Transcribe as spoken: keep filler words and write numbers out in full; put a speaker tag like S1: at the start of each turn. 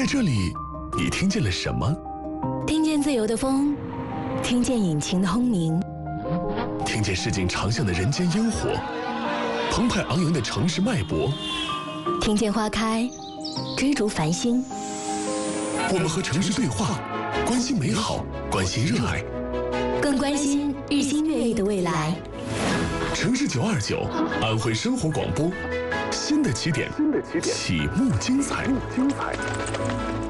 S1: 这里，你听见了什么？
S2: 听见自由的风，听见引擎的轰鸣，
S1: 听见市井长巷的人间烟火，澎湃昂扬的城市脉搏，
S2: 听见花开，追逐繁星。
S1: 我们和城市对话，关心美好，关心热爱，
S2: 更关心日新月异的未来。
S1: 城市九二九，安徽生活广播，新的起点，新的起点，启幕精彩，精彩。